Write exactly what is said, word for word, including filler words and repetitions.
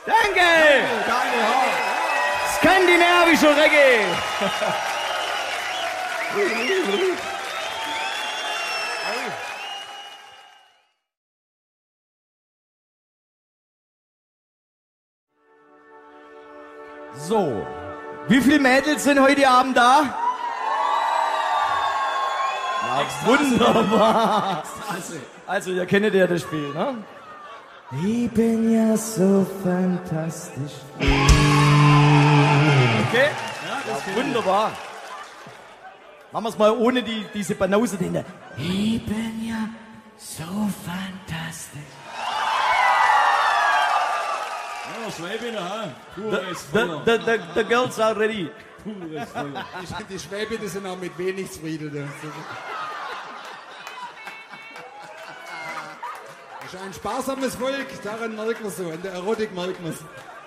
Danke! Danke, ja. Skandinavischer Reggae! So, wie viele Mädels sind heute Abend da? Na, wunderbar! Also, ihr kennt ja das Spiel, ne? Ich bin ja so fantastisch. Okay? Ja, das Ja, wunderbar. Machen wir es mal ohne die, diese Banause dahinter. Ich bin ja so fantastisch. Ja, Schwäbiner, ha? The, Pures the, Feuer. the, the, the girls are ready. Pures Feuer. Die, die Schwäbiner sind auch mit wenig zufrieden. Das ist ein sparsames Volk, daran merkt man so, an der Erotik merkt man es.